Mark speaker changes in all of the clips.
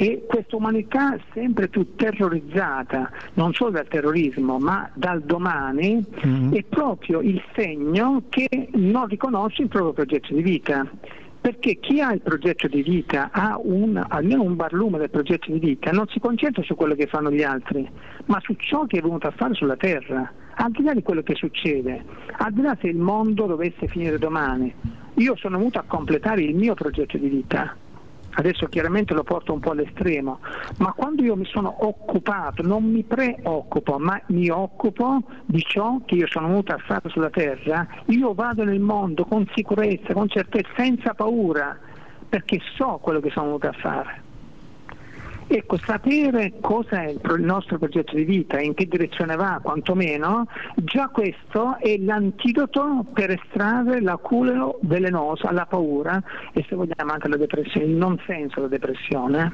Speaker 1: e questa umanità sempre più terrorizzata non solo dal terrorismo ma dal domani è proprio il segno che non riconosce il proprio progetto di vita. Perché chi ha il progetto di vita, ha almeno un barlume del progetto di vita, non si concentra su quello che fanno gli altri, ma su ciò che è venuto a fare sulla Terra, al di là di quello che succede, al di là se il mondo dovesse finire domani. Io sono venuto a completare il mio progetto di vita. Adesso chiaramente lo porto un po' all'estremo, ma quando io mi sono occupato, non mi preoccupo, ma mi occupo di ciò che io sono venuto a fare sulla Terra, io vado nel mondo con sicurezza, con certezza, senza paura, perché so quello che sono venuto a fare. Ecco, sapere cosa è il nostro progetto di vita, in che direzione va, quantomeno, già questo è l'antidoto per estrarre l'aculo velenoso alla paura e, se vogliamo, anche alla depressione, il non senso della depressione.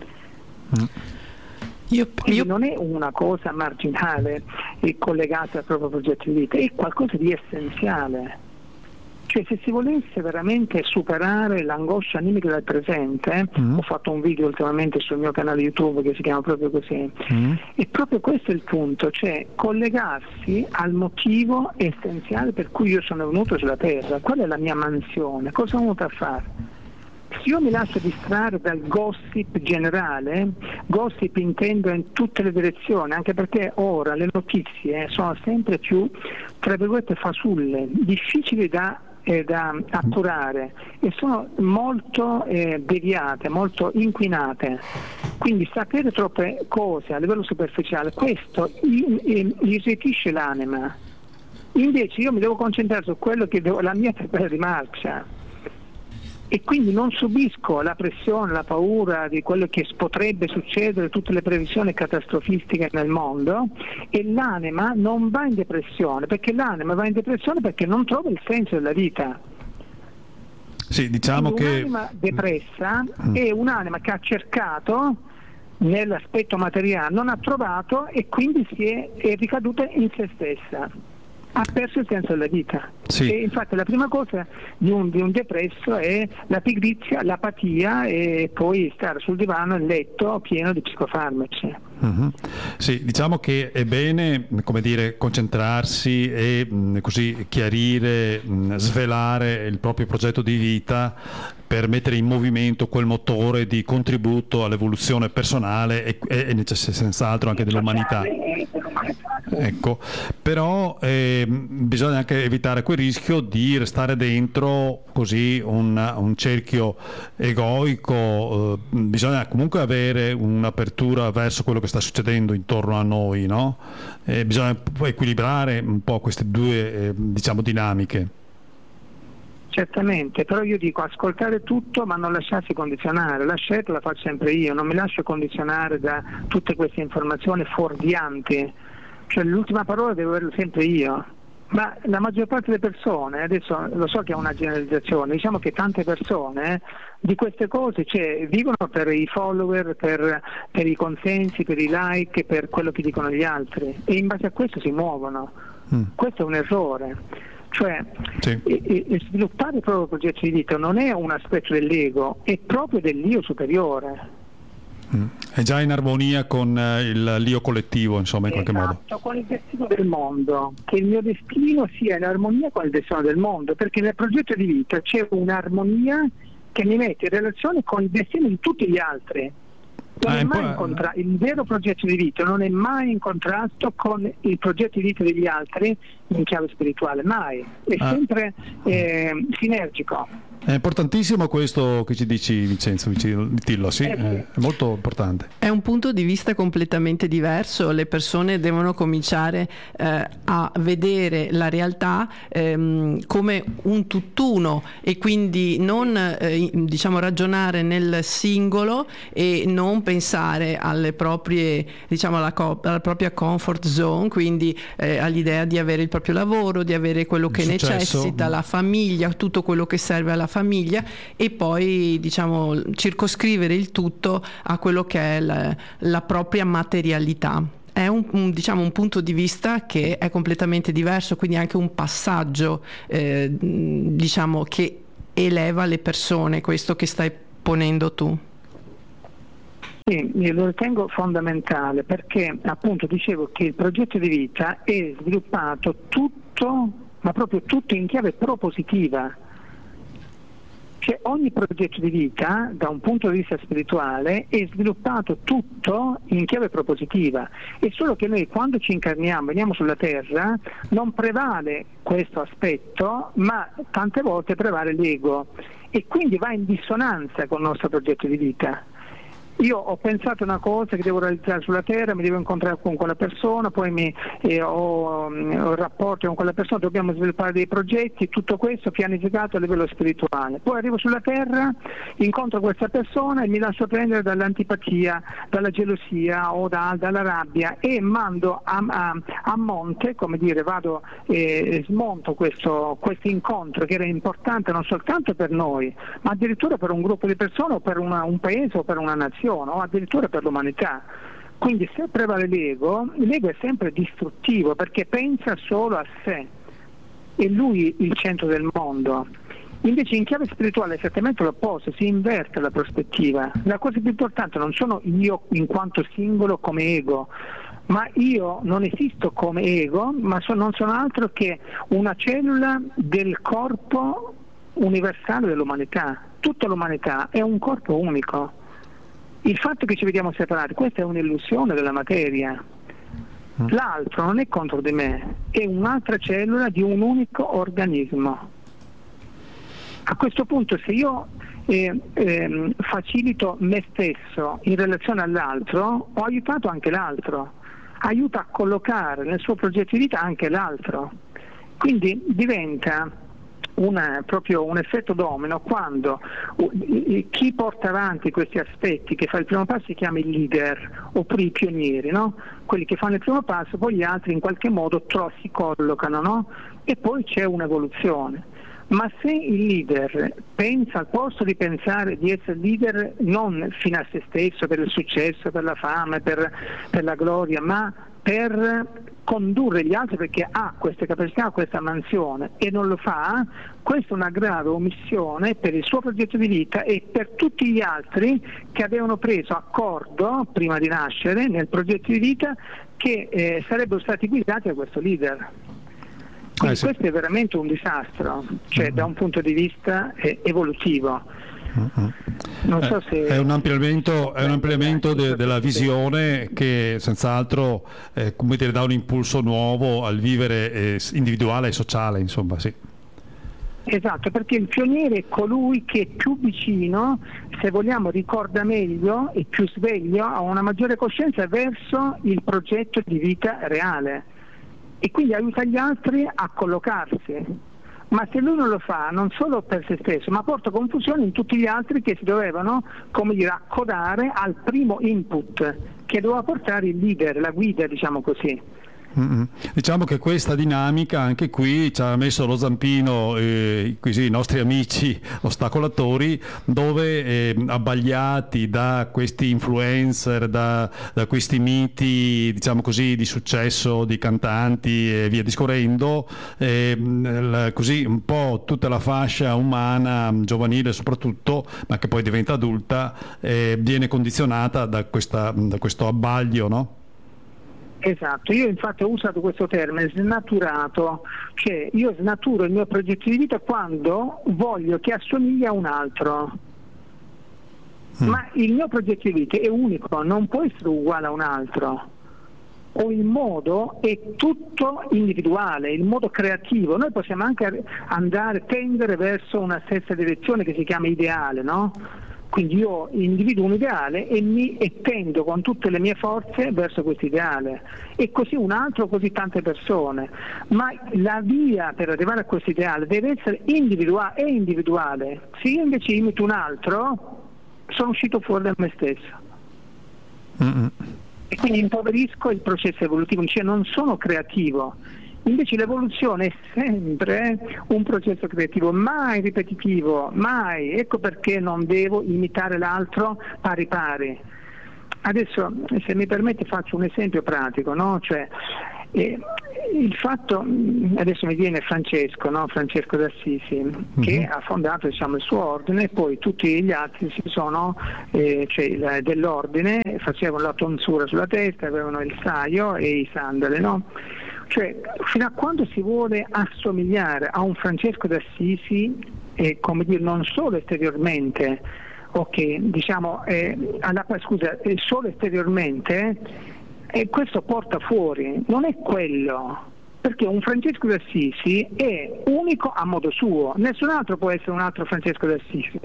Speaker 1: Quindi non è una cosa marginale e collegata al proprio progetto di vita, è qualcosa di essenziale. Cioè, se si volesse veramente superare l'angoscia animica del presente, ho fatto un video ultimamente sul mio canale YouTube che si chiama proprio così, e proprio questo è il punto, cioè collegarsi al motivo essenziale per cui io sono venuto sulla Terra. Qual è la mia mansione? Cosa sono venuto a fare? Se io mi lascio distrarre dal gossip generale, gossip intendo in tutte le direzioni, anche perché ora le notizie sono sempre più, tra virgolette, fasulle, difficili da atturare e sono molto deviate, molto inquinate. Quindi sapere troppe cose a livello superficiale, questo irretisce l'anima. Invece io mi devo concentrare su quello che la mia terra di marcia. E quindi non subisco la pressione, la paura di quello che potrebbe succedere, tutte le previsioni catastrofistiche nel mondo, e l'anima non va in depressione, perché l'anima va in depressione perché non trova il senso della vita.
Speaker 2: Sì, diciamo
Speaker 1: quindi
Speaker 2: che
Speaker 1: un'anima depressa è un'anima che ha cercato nell'aspetto materiale, non ha trovato e quindi è ricaduta in se stessa. Ha perso il senso della vita.
Speaker 2: Sì.
Speaker 1: E infatti la prima cosa di un depresso è la pigrizia, l'apatia e poi stare sul divano, il letto pieno di psicofarmaci.
Speaker 2: Sì, diciamo che è bene, come dire, concentrarsi e così chiarire, svelare il proprio progetto di vita per mettere in movimento quel motore di contributo all'evoluzione personale e senz'altro anche dell'umanità. Ecco, però bisogna anche evitare quel rischio di restare dentro così un cerchio egoico. Bisogna comunque avere un'apertura verso quello che sta succedendo intorno a noi, no? Bisogna equilibrare un po' queste due diciamo dinamiche.
Speaker 1: Certamente, però io dico ascoltare tutto ma non lasciarsi condizionare. La scelta la faccio sempre io, non mi lascio condizionare da tutte queste informazioni fuorvianti. Cioè l'ultima parola devo averla sempre io, ma la maggior parte delle persone, adesso lo so che è una generalizzazione, diciamo che tante persone di queste cose vivono per i follower, per i consensi, per i like, per quello che dicono gli altri e in base a questo si muovono. Questo è un errore. Cioè e sviluppare il proprio progetto di vita non è un aspetto dell'ego, è proprio dell'io superiore.
Speaker 2: È già in armonia con l'io collettivo, insomma, in qualche modo.
Speaker 1: Con il destino del mondo, che il mio destino sia in armonia con il destino del mondo, perché nel progetto di vita c'è un'armonia che mi mette in relazione con il destino di tutti gli altri. Il vero progetto di vita non è mai in contrasto con il progetto di vita degli altri in chiave spirituale, mai, è sempre sinergico.
Speaker 2: È importantissimo questo che ci dici, Vincenzo Vitillo, sì, è molto importante.
Speaker 3: È un punto di vista completamente diverso, le persone devono cominciare a vedere la realtà come un tutt'uno e quindi non diciamo ragionare nel singolo e non pensare alle proprie, diciamo alla propria comfort zone, quindi all'idea di avere il proprio lavoro, di avere quello che necessita, la famiglia, tutto quello che serve alla famiglia e poi diciamo circoscrivere il tutto a quello che è la propria materialità. È diciamo un punto di vista che è completamente diverso, quindi anche un passaggio diciamo che eleva le persone, questo che stai ponendo tu.
Speaker 1: Sì, io lo ritengo fondamentale perché appunto dicevo che il progetto di vita è sviluppato tutto, ma proprio tutto in chiave propositiva. Cioè ogni progetto di vita, da un punto di vista spirituale, è sviluppato tutto in chiave propositiva. È solo che noi quando ci incarniamo, veniamo sulla Terra, non prevale questo aspetto, ma tante volte prevale l'ego e quindi va in dissonanza con il nostro progetto di vita. Io ho pensato una cosa che devo realizzare sulla Terra, mi devo incontrare con quella persona, poi ho un rapporto con quella persona, dobbiamo sviluppare dei progetti, tutto questo pianificato a livello spirituale. Poi arrivo sulla Terra, incontro questa persona e mi lascio prendere dall'antipatia, dalla gelosia o dalla rabbia e mando a monte, come dire, vado e smonto questo incontro che era importante non soltanto per noi, ma addirittura per un gruppo di persone o per un paese o per una nazione, o addirittura per l'umanità. Quindi se prevale l'ego è sempre distruttivo perché pensa solo a sé, è lui il centro del mondo. Invece in chiave spirituale è esattamente l'opposto, si inverte la prospettiva. La cosa più importante non sono io in quanto singolo come ego, ma io non esisto come ego, ma non sono altro che una cellula del corpo universale dell'umanità. Tutta l'umanità è un corpo unico. Il fatto che ci vediamo separati, questa è un'illusione della materia. L'altro non è contro di me, è un'altra cellula di un unico organismo. A questo punto se io facilito me stesso in relazione all'altro, ho aiutato anche l'altro, aiuto a collocare nel suo progetto di vita anche l'altro. Quindi diventa proprio un effetto domino quando chi porta avanti questi aspetti, che fa il primo passo, si chiama il leader oppure i pionieri, no? Quelli che fanno il primo passo, poi gli altri in qualche modo si collocano, no? E poi c'è un'evoluzione. Ma se il leader pensa, al posto di pensare di essere leader non fino a se stesso, per il successo, per la fame, per la gloria, ma per condurre gli altri perché ha queste capacità, questa mansione e non lo fa, questa è una grave omissione per il suo progetto di vita e per tutti gli altri che avevano preso accordo prima di nascere nel progetto di vita che sarebbero stati guidati da questo leader. Quindi
Speaker 2: sì.
Speaker 1: Questo è veramente un disastro, cioè da un punto di vista evolutivo. Non so se
Speaker 2: è un ampliamento della visione che senz'altro come dire, dà un impulso nuovo al vivere individuale e sociale, insomma, sì.
Speaker 1: Esatto, perché il pioniere è colui che è più vicino, se vogliamo ricorda meglio e più sveglio, ha una maggiore coscienza verso il progetto di vita reale e quindi aiuta gli altri a collocarsi. Ma se lui non lo fa, non solo per se stesso, ma porta confusione in tutti gli altri che si dovevano, come dire, accodare al primo input che doveva portare il leader, la guida, diciamo così.
Speaker 2: Diciamo che questa dinamica anche qui ci ha messo lo zampino così, i nostri amici ostacolatori, dove abbagliati da questi influencer, da questi miti, diciamo così, di successo, di cantanti e via discorrendo, così un po' tutta la fascia umana, giovanile soprattutto, ma che poi diventa adulta, viene condizionata da questo abbaglio, no?
Speaker 1: Esatto, io infatti ho usato questo termine snaturato, cioè io snaturo il mio progetto di vita quando voglio che assomigli a un altro, ma il mio progetto di vita è unico, non può essere uguale a un altro, o il modo è tutto individuale, il modo creativo. Noi possiamo anche tendere verso una stessa direzione che si chiama ideale, no? Quindi io individuo un ideale e tendo con tutte le mie forze verso questo ideale, e così un altro, così tante persone. Ma la via per arrivare a questo ideale deve essere individuale. Se io invece imito un altro, sono uscito fuori da me stesso. E quindi impoverisco il processo evolutivo, cioè non sono creativo. Invece l'evoluzione è sempre un processo creativo, mai ripetitivo, mai. Ecco perché non devo imitare l'altro pari pari. Adesso, se mi permette, faccio un esempio pratico, no? Cioè, il fatto, adesso mi viene Francesco, no? Francesco d'Assisi, che ha fondato, diciamo, il suo ordine, e poi tutti gli altri si sono, dell'ordine facevano la tonsura sulla testa, avevano il saio e i sandali, no? Cioè, fino a quando si vuole assomigliare a un Francesco d'Assisi, come dire, non solo esteriormente, diciamo, solo esteriormente, e questo porta fuori, non è quello, perché un Francesco d'Assisi è unico a modo suo, nessun altro può essere un altro Francesco d'Assisi.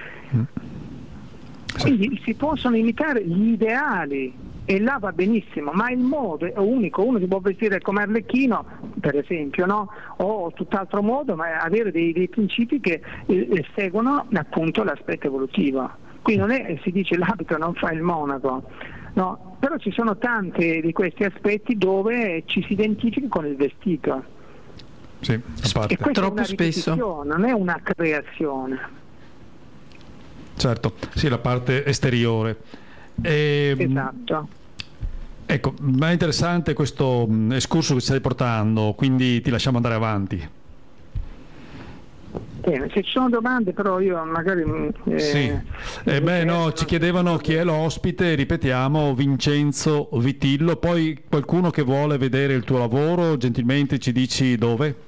Speaker 1: Quindi si possono imitare gli ideali e là va benissimo, ma il modo è unico. Uno si può vestire come Arlecchino, per esempio, no? O tutt'altro modo, ma avere dei principi che seguono appunto l'aspetto evolutivo. Qui non è, si dice, l'abito non fa il monaco, no? Però ci sono tanti di questi aspetti dove ci si identifica con il vestito.
Speaker 2: Sì, a parte.
Speaker 1: E questo
Speaker 3: Troppo
Speaker 1: è una
Speaker 3: spesso.
Speaker 1: non è una creazione.
Speaker 2: Certo, sì, la parte esteriore.
Speaker 1: Esatto.
Speaker 2: Ecco, ma è interessante questo escurso che stai portando, quindi ti lasciamo andare avanti.
Speaker 1: Bene, se ci sono domande, però io magari...
Speaker 2: Sì, ci chiedevano chi è l'ospite, ripetiamo, Vincenzo Vitillo, poi qualcuno che vuole vedere il tuo lavoro, gentilmente ci dici dove?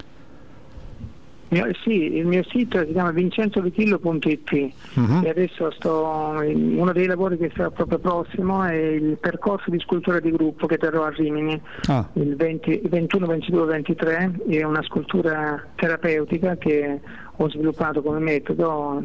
Speaker 1: Sì, il mio sito si chiama vincenzovitillo.it e adesso uno dei lavori che sarà proprio prossimo è il percorso di scultura di gruppo che terrò a Rimini il 21, 22, 23, è una scultura terapeutica che ho sviluppato come metodo,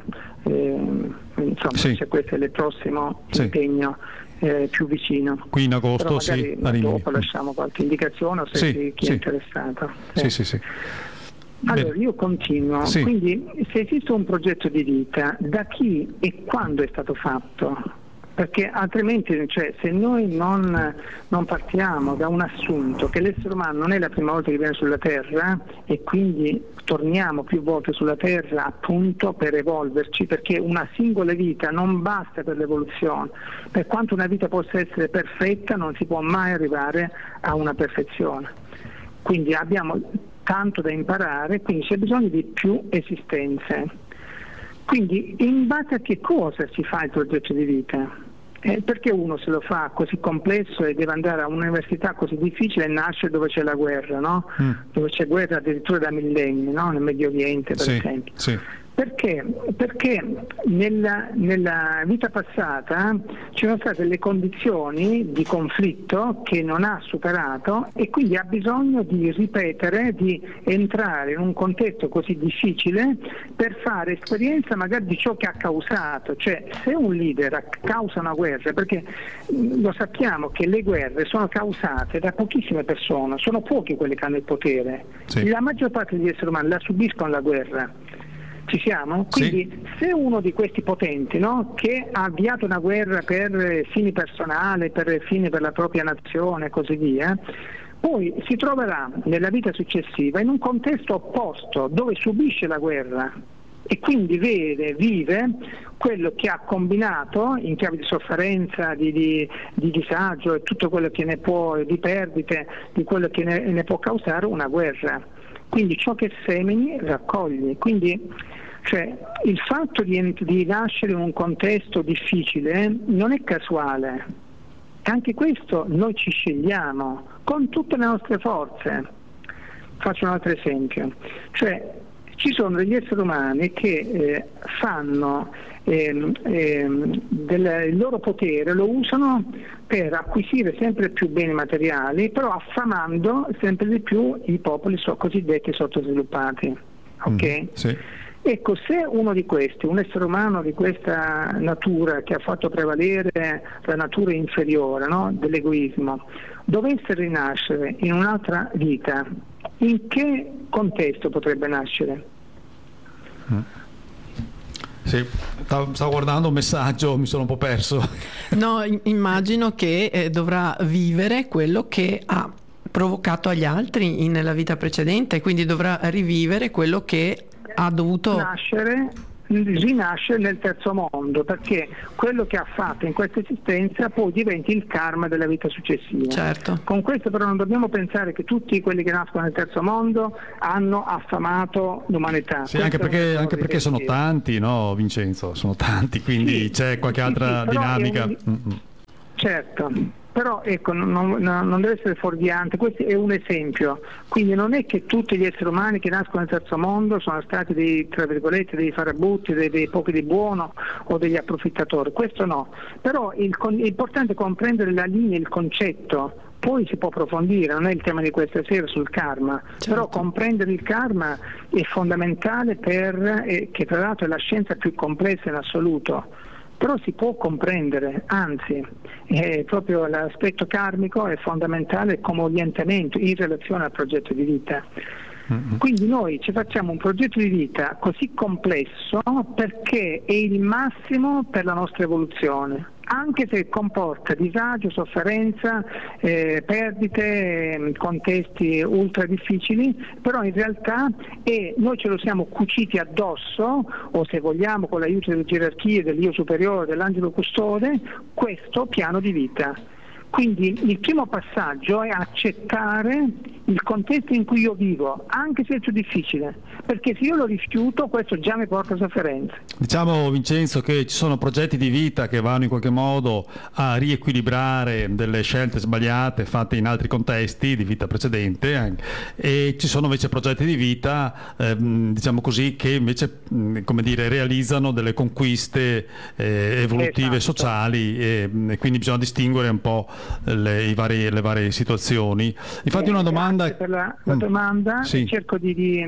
Speaker 1: se questo è il prossimo impegno più vicino.
Speaker 2: Qui in agosto, sì, a Rimini.
Speaker 1: Dopo lasciamo qualche indicazione o se chi è interessato.
Speaker 2: Sì.
Speaker 1: Allora, io continuo, quindi se esiste un progetto di vita, da chi e quando è stato fatto? Perché altrimenti, se noi non partiamo da un assunto che l'essere umano non è la prima volta che viene sulla Terra e quindi torniamo più volte sulla Terra appunto per evolverci, perché una singola vita non basta per l'evoluzione, per quanto una vita possa essere perfetta non si può mai arrivare a una perfezione, quindi abbiamo tanto da imparare, quindi c'è bisogno di più esistenze. Quindi in base a che cosa si fa il progetto di vita? Perché uno se lo fa così complesso e deve andare a un'università così difficile e nasce dove c'è la guerra, no? Dove c'è guerra addirittura da millenni, no? Nel Medio Oriente per esempio. Sì. Perché? Perché nella vita passata ci sono state delle condizioni di conflitto che non ha superato e quindi ha bisogno di ripetere, di entrare in un contesto così difficile per fare esperienza magari di ciò che ha causato. Cioè, se un leader causa una guerra, perché lo sappiamo che le guerre sono causate da pochissime persone, sono pochi quelli che hanno il potere. La maggior parte degli esseri umani la subiscono la guerra. Ci siamo? Quindi se uno di questi potenti, no, che ha avviato una guerra per fini personali, per fini per la propria nazione e così via, poi si troverà nella vita successiva in un contesto opposto dove subisce la guerra e quindi vive quello che ha combinato in chiave di sofferenza, di disagio e tutto quello che ne può, di perdite, di quello che ne può causare una guerra. Quindi ciò che semini raccogli. Quindi il fatto di nascere in un contesto difficile non è casuale. Anche questo noi ci scegliamo con tutte le nostre forze. Faccio un altro esempio. Ci sono degli esseri umani che fanno il loro potere, lo usano per acquisire sempre più beni materiali, però affamando sempre di più i popoli cosiddetti sottosviluppati. Ok?
Speaker 2: Sì.
Speaker 1: Ecco, se uno di questi, un essere umano di questa natura che ha fatto prevalere la natura inferiore, no, dell'egoismo, dovesse rinascere in un'altra vita, in che contesto potrebbe nascere?
Speaker 2: Sì, stavo guardando un messaggio, mi sono un po' perso.
Speaker 3: No, immagino che dovrà vivere quello che ha provocato agli altri nella vita precedente, quindi dovrà rivivere quello che ha dovuto
Speaker 1: rinascere nel terzo mondo, perché quello che ha fatto in questa esistenza poi diventi il karma della vita successiva.
Speaker 3: Certo.
Speaker 1: Con questo però non dobbiamo pensare che tutti quelli che nascono nel terzo mondo hanno affamato l'umanità.
Speaker 2: Sì, anche perché sono tanti, no, Vincenzo? Sono tanti, quindi sì, c'è qualche altra dinamica.
Speaker 1: Certo, però ecco, non deve essere fuorviante, questo è un esempio, quindi non è che tutti gli esseri umani che nascono nel terzo mondo sono stati dei, tra virgolette, dei farabutti, dei pochi di buono o degli approfittatori, questo no, però è importante comprendere la linea, il concetto. Poi si può approfondire, non è il tema di questa sera sul karma, certo. Però comprendere il karma è fondamentale che tra l'altro è la scienza più complessa in assoluto, però si può comprendere, anzi proprio l'aspetto karmico è fondamentale come orientamento in relazione al progetto di vita. Quindi noi ci facciamo un progetto di vita così complesso perché è il massimo per la nostra evoluzione, anche se comporta disagio, sofferenza, perdite, contesti ultra difficili, però in realtà noi ce lo siamo cuciti addosso, o se vogliamo con l'aiuto delle gerarchie, dell'io superiore, dell'angelo custode, questo piano di vita. Quindi il primo passaggio è accettare il contesto in cui io vivo, anche se è più difficile, perché se io lo rifiuto questo già mi porta sofferenza.
Speaker 2: Diciamo, Vincenzo, che ci sono progetti di vita che vanno in qualche modo a riequilibrare delle scelte sbagliate fatte in altri contesti di vita precedente, e ci sono invece progetti di vita diciamo così, che invece come dire, realizzano delle conquiste evolutive, esatto, sociali, e quindi bisogna distinguere un po' le varie situazioni. Infatti una domanda
Speaker 1: per la domanda, sì. Cerco di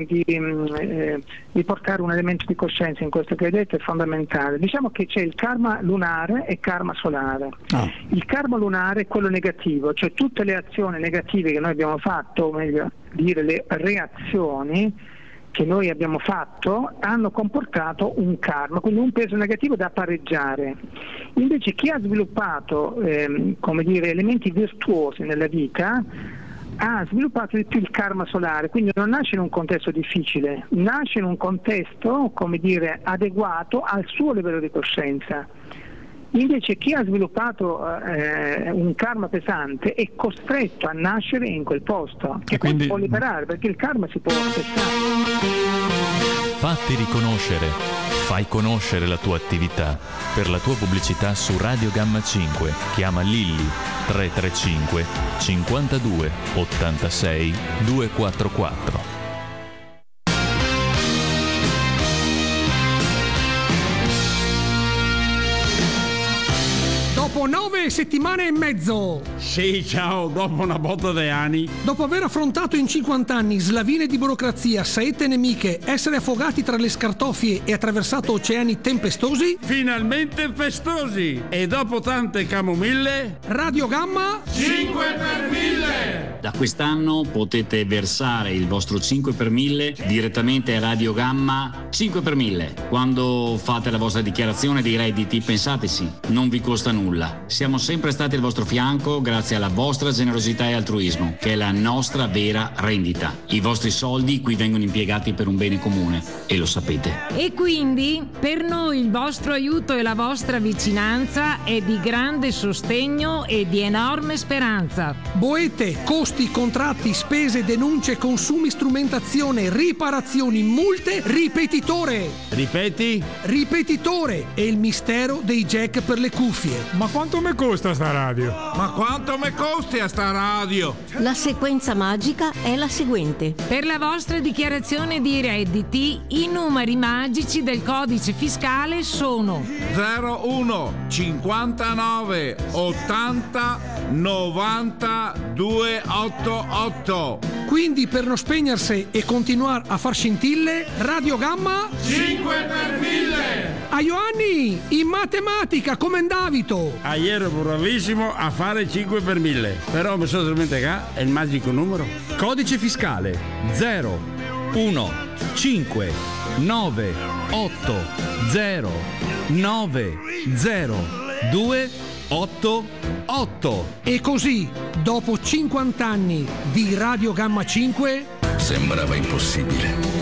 Speaker 1: portare un elemento di coscienza in questo che hai detto, è fondamentale. Diciamo che c'è il karma lunare e karma solare. Il karma lunare è quello negativo, cioè tutte le azioni negative che noi abbiamo fatto, o meglio dire le reazioni che noi abbiamo fatto, hanno comportato un karma, quindi un peso negativo da pareggiare. Invece chi ha sviluppato come dire, elementi virtuosi nella vita ha sviluppato di più il karma solare, quindi non nasce in un contesto difficile, nasce in un contesto, come dire, adeguato al suo livello di coscienza. Invece chi ha sviluppato un karma pesante è costretto a nascere in quel posto, che quindi può liberare, perché il karma si può cessare.
Speaker 4: Fatti riconoscere, fai conoscere la tua attività. Per la tua pubblicità su Radio Gamma 5 chiama Lilli 335 52 86 244.
Speaker 5: Dopo 9 settimane e mezzo.
Speaker 6: Sì, ciao, dopo una botta di anni.
Speaker 5: Dopo aver affrontato in 50 anni slavine di burocrazia, saette nemiche, essere affogati tra le scartoffie e attraversato oceani tempestosi.
Speaker 6: Finalmente festosi. E dopo tante camomille,
Speaker 5: Radio Gamma
Speaker 6: 5 per 1000.
Speaker 7: Da quest'anno potete versare il vostro 5 per 1000 direttamente a Radio Gamma 5 per 1000. Quando fate la vostra dichiarazione dei redditi, pensateci, non vi costa nulla. Siamo sempre stati al vostro fianco grazie alla vostra generosità e altruismo, che è la nostra vera rendita. I vostri soldi qui vengono impiegati per un bene comune e lo sapete.
Speaker 8: E quindi per noi il vostro aiuto e la vostra vicinanza è di grande sostegno e di enorme speranza.
Speaker 5: Boete, costi, contratti, spese, denunce, consumi, strumentazione, riparazioni, multe, ripetitore.
Speaker 6: Ripeti?
Speaker 5: Ripetitore è il mistero dei jack per le cuffie.
Speaker 6: Ma quanto mi costa sta radio? Ma quanto mi costi a sta radio?
Speaker 9: La sequenza magica è la seguente.
Speaker 8: Per la vostra dichiarazione di redditi, i numeri magici del codice fiscale sono
Speaker 6: 01 59 80 90 288.
Speaker 5: Quindi per non spegnersi e continuare a far scintille, Radio Gamma
Speaker 6: 5 per 1000.
Speaker 5: A Ioanni, in matematica come Davito.
Speaker 6: Ieri ero bravissimo a fare 5 per 1000, però mi sono dimenticato è il magico numero.
Speaker 10: Codice fiscale 0 1 5 9 8 0 9 0 2 8 8.
Speaker 5: E così, dopo 50 anni di Radio Gamma 5,
Speaker 11: sembrava impossibile.